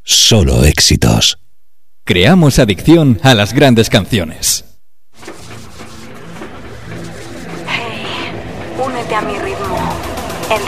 solo éxitos. Creamos adicción a las grandes canciones. Hey, únete a mi ritmo.